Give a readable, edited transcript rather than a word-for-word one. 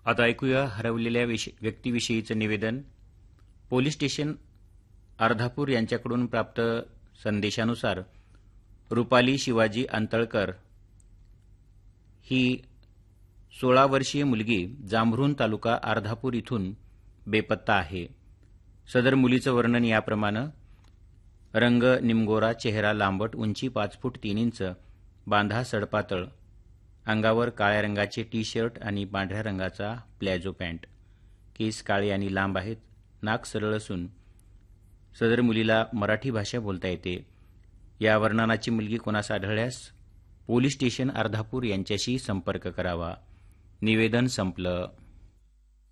आता ऐकूया हरवलेल्या व्यक्तीविषयीचं निवेदन. पोलीस स्टेशन अर्धापूर यांच्याकडून प्राप्त संदेशानुसार रुपाली शिवाजी अंतळकर ही 16 वर्षीय मुलगी जांभरुण तालुका अर्धापूर इथून बेपत्ता आहे. सदर मुलीचं वर्णन याप्रमाणे: रंग निमगोरा, चेहरा लांबट, उंची 5 फूट 3 इंच, बांधा सडपातळ, अंगावर काळ्या रंगाचे टी शर्ट आणि पांढऱ्या रंगाचा प्लाझो पॅन्ट, केस काळे आणि लांब आहेत, नाक सरळ असून सदर मुलीला मराठी भाषा बोलता येते. या वर्णनाची मुलगी कोणास आढळल्यास पोलीस स्टेशन अर्धापूर यांच्याशी संपर्क करावा. निवेदन संपलं.